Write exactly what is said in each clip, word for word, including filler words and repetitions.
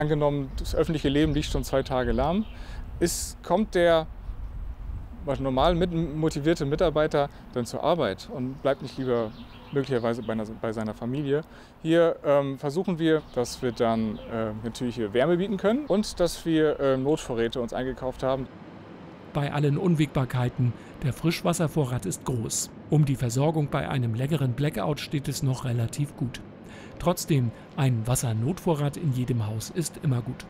Angenommen, das öffentliche Leben liegt schon zwei Tage lahm, ist, kommt der was normal mit motivierte Mitarbeiter dann zur Arbeit und bleibt nicht lieber möglicherweise bei, einer, bei seiner Familie. Hier ähm, versuchen wir, dass wir dann äh, natürlich hier Wärme bieten können und dass wir äh, Notvorräte uns eingekauft haben. Bei allen Unwägbarkeiten, der Frischwasservorrat ist groß. Um die Versorgung bei einem längeren Blackout steht es noch relativ gut. Trotzdem, ein Wassernotvorrat in jedem Haus ist immer gut.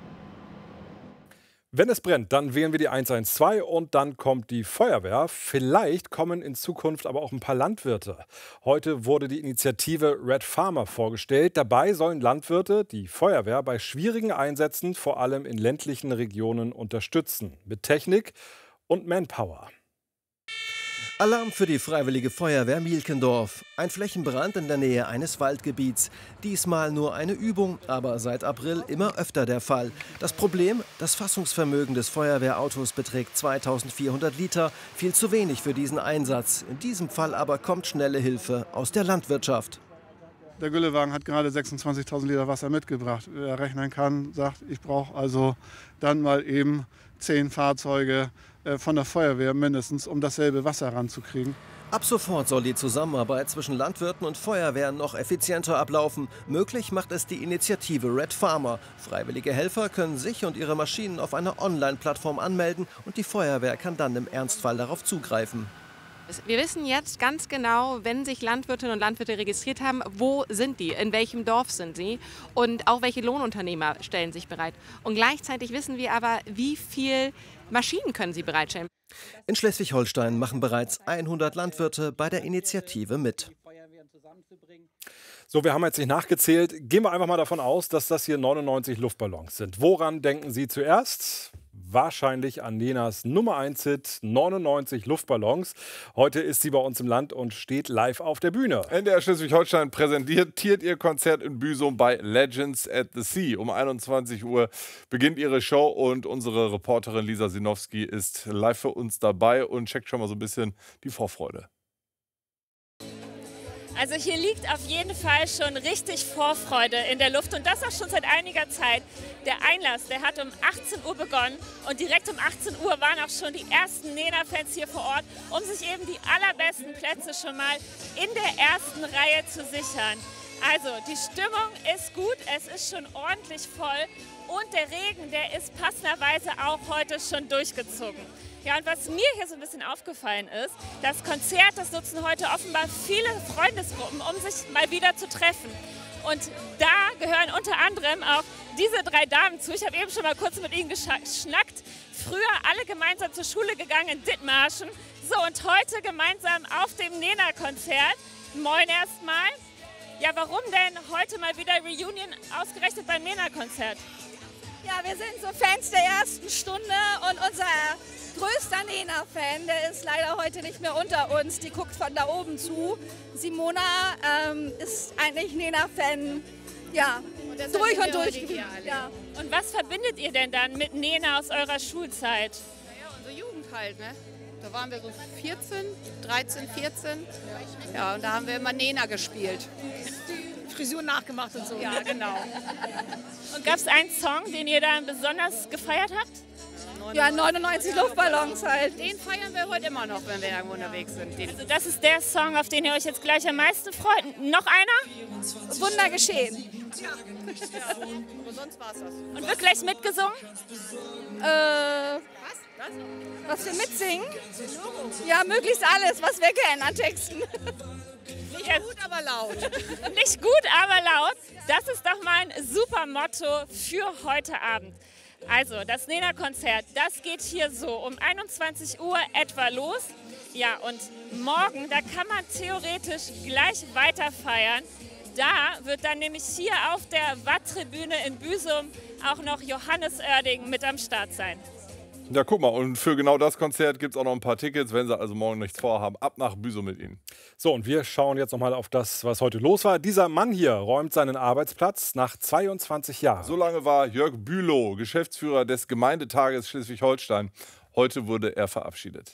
Wenn es brennt, dann wählen wir die eins eins zwei und dann kommt die Feuerwehr. Vielleicht kommen in Zukunft aber auch ein paar Landwirte. Heute wurde die Initiative Red Farmer vorgestellt. Dabei sollen Landwirte die Feuerwehr bei schwierigen Einsätzen, vor allem in ländlichen Regionen, unterstützen. Mit Technik und Manpower. Alarm für die Freiwillige Feuerwehr Mielkendorf. Ein Flächenbrand in der Nähe eines Waldgebiets. Diesmal nur eine Übung, aber seit April immer öfter der Fall. Das Problem? Das Fassungsvermögen des Feuerwehrautos beträgt zweitausendvierhundert Liter. Viel zu wenig für diesen Einsatz. In diesem Fall aber kommt schnelle Hilfe aus der Landwirtschaft. Der Güllewagen hat gerade sechsundzwanzigtausend Liter Wasser mitgebracht. Wer rechnen kann, sagt, ich brauche also dann mal eben zehn Fahrzeuge von der Feuerwehr mindestens, um dasselbe Wasser ranzukriegen. Ab sofort soll die Zusammenarbeit zwischen Landwirten und Feuerwehren noch effizienter ablaufen. Möglich macht es die Initiative Red Farmer. Freiwillige Helfer können sich und ihre Maschinen auf einer Online-Plattform anmelden und die Feuerwehr kann dann im Ernstfall darauf zugreifen. Wir wissen jetzt ganz genau, wenn sich Landwirtinnen und Landwirte registriert haben, wo sind die, in welchem Dorf sind sie und auch welche Lohnunternehmer stellen sich bereit. Und gleichzeitig wissen wir aber, wie viel Maschinen können sie bereitstellen. In Schleswig-Holstein machen bereits hundert Landwirte bei der Initiative mit. So, wir haben jetzt nicht nachgezählt. Gehen wir einfach mal davon aus, dass das hier neunundneunzig Luftballons sind. Woran denken Sie zuerst? Wahrscheinlich an Nenas Nummer eins Hit, neunundneunzig Luftballons. Heute ist sie bei uns im Land und steht live auf der Bühne. N D R Schleswig-Holstein präsentiert ihr Konzert in Büsum bei Legends at the Sea. Um einundzwanzig Uhr beginnt ihre Show und unsere Reporterin Lisa Sinowski ist live für uns dabei und checkt schon mal so ein bisschen die Vorfreude. Also hier liegt auf jeden Fall schon richtig Vorfreude in der Luft und das auch schon seit einiger Zeit. Der Einlass, der hat um achtzehn Uhr begonnen und direkt um achtzehn Uhr waren auch schon die ersten Nena-Fans hier vor Ort, um sich eben die allerbesten Plätze schon mal in der ersten Reihe zu sichern. Also die Stimmung ist gut, es ist schon ordentlich voll und der Regen, der ist passenderweise auch heute schon durchgezogen. Ja, und was mir hier so ein bisschen aufgefallen ist, das Konzert, das nutzen heute offenbar viele Freundesgruppen, um sich mal wieder zu treffen. Und da gehören unter anderem auch diese drei Damen zu. Ich habe eben schon mal kurz mit ihnen geschnackt. Früher alle gemeinsam zur Schule gegangen in Dithmarschen. So, und heute gemeinsam auf dem Nena-Konzert. Moin erstmal. Ja, warum denn heute mal wieder Reunion ausgerechnet beim Nena-Konzert? Ja, wir sind so Fans der ersten Stunde und unser größter Nena-Fan, der ist leider heute nicht mehr unter uns, die guckt von da oben zu. Simona ähm, ist eigentlich Nena-Fan, ja, und durch und durch. Ja. Und was verbindet ihr denn dann mit Nena aus eurer Schulzeit? Naja, unsere Jugend halt, ne? Da waren wir so vierzehn, dreizehn, vierzehn. Ja, und da haben wir immer Nena gespielt. Frisur nachgemacht und so. Ja, genau. Und gab es einen Song, den ihr dann besonders gefeiert habt? Ja, neunundneunzig Luftballons halt. Den feiern wir heute immer noch, wenn wir irgendwo unterwegs sind. Den also das ist der Song, auf den ihr euch jetzt gleich am meisten freut. Noch einer? Wunder geschehen. Ja. Ja. Aber sonst war's das. Und wird gleich mitgesungen? Äh, was? Was? Was wir mitsingen? Ja, möglichst alles, was wir kennen an Texten. Nicht gut, aber laut. Nicht gut, aber laut. Das ist doch mal ein super Motto für heute Abend. Also, das Nena-Konzert, das geht hier so um einundzwanzig Uhr etwa los. Ja, und morgen, da kann man theoretisch gleich weiter feiern. Da wird dann nämlich hier auf der Watt-Tribüne in Büsum auch noch Johannes Oerding mit am Start sein. Ja, guck mal, und für genau das Konzert gibt es auch noch ein paar Tickets, wenn Sie also morgen nichts vorhaben. Ab nach Büsum mit Ihnen. So, und wir schauen jetzt noch mal auf das, was heute los war. Dieser Mann hier räumt seinen Arbeitsplatz nach zweiundzwanzig Jahren. So lange war Jörg Bülow Geschäftsführer des Gemeindetages Schleswig-Holstein. Heute wurde er verabschiedet.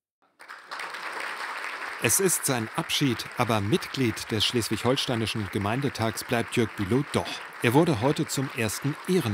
Es ist sein Abschied, aber Mitglied des Schleswig-Holsteinischen Gemeindetags bleibt Jörg Bülow doch. Er wurde heute zum ersten Ehrenmitglied